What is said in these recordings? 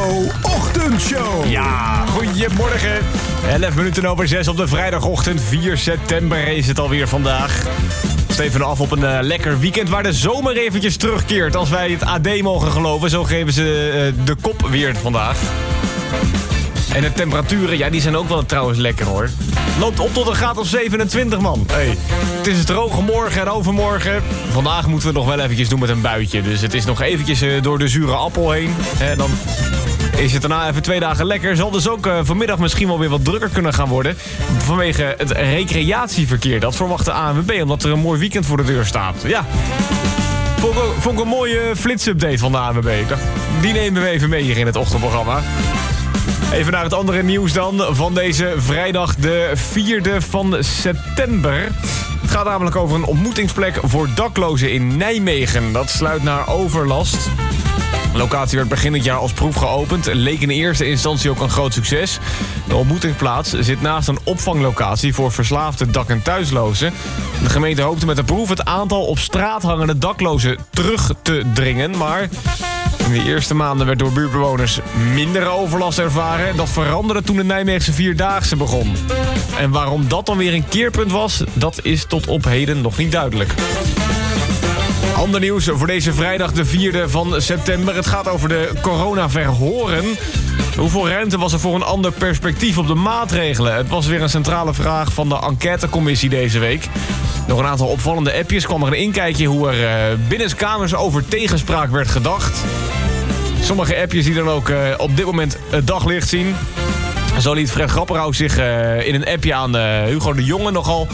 Ochtendshow. Ja, goedemorgen. 11 minuten over 6 op de vrijdagochtend. 4 september is het alweer vandaag. Steven af op een lekker weekend waar de zomer eventjes terugkeert. Als wij het AD mogen geloven. Zo geven ze de kop weer vandaag. En de temperaturen, ja, die zijn ook wel trouwens lekker hoor. Loopt op tot een graad of 27, man. Hey, het is droog morgen en overmorgen. Vandaag moeten we het nog wel eventjes doen met een buitje. Dus het is nog eventjes door de zure appel heen. Dan is het daarna even 2 dagen lekker. Zal dus ook vanmiddag misschien wel weer wat drukker kunnen gaan worden. Vanwege het recreatieverkeer. Dat verwacht de ANWB, omdat er een mooi weekend voor de deur staat. Ja, vond ik een mooie flitsupdate van de ANWB. Ik dacht, die nemen we even mee hier in het ochtendprogramma. Even naar het andere nieuws dan van deze vrijdag de 4e van september. Het gaat namelijk over een ontmoetingsplek voor daklozen in Nijmegen. Dat sluit naar overlast. De locatie werd begin dit jaar als proef geopend. Leek in eerste instantie ook een groot succes. De ontmoetingsplaats zit naast een opvanglocatie voor verslaafde dak- en thuislozen. De gemeente hoopte met de proef het aantal op straat hangende daklozen terug te dringen. Maar in de eerste maanden werd door buurtbewoners minder overlast ervaren. Dat veranderde toen de Nijmeegse Vierdaagse begon. En waarom dat dan weer een keerpunt was, dat is tot op heden nog niet duidelijk. Ander nieuws voor deze vrijdag de 4e van september. Het gaat over de coronaverhoren. Hoeveel ruimte was er voor een ander perspectief op de maatregelen? Het was weer een centrale vraag van de enquêtecommissie deze week. Door een aantal opvallende appjes kwam er een inkijkje hoe er binnenskamers over tegenspraak werd gedacht. Sommige appjes die dan ook op dit moment het daglicht zien. Zo liet Fred Grapperhaus zich in een appje aan Hugo de Jonge nogal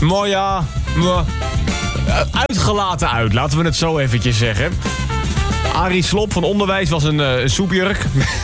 uitgelaten uit, laten we het zo eventjes zeggen. Arie Slob van Onderwijs was een soepjurk.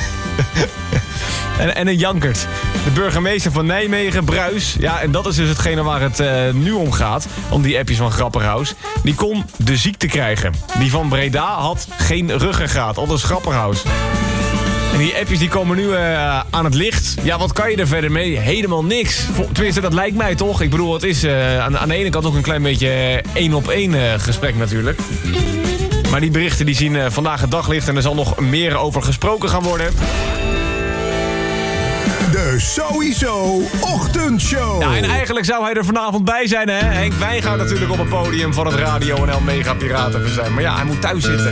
en een jankert. De burgemeester van Nijmegen, Bruis. Ja, en dat is dus hetgene waar het nu om gaat. Om die appjes van Grapperhaus. Die kon de ziekte krijgen. Die van Breda had geen ruggengraat. Aldus Grapperhaus. En die appjes die komen nu aan het licht. Ja, wat kan je er verder mee? Helemaal niks. Tenminste, dat lijkt mij toch. Ik bedoel, het is aan de ene kant ook een klein beetje 1-op-1 gesprek natuurlijk. Maar die berichten die zien vandaag het daglicht en er zal nog meer over gesproken gaan worden. De Sowieso Ochtendshow. Ja, en eigenlijk zou hij er vanavond bij zijn, hè? Henk Wijngaard natuurlijk op het podium van het Radio NL Mega Piraten zijn. Maar ja, hij moet thuis zitten.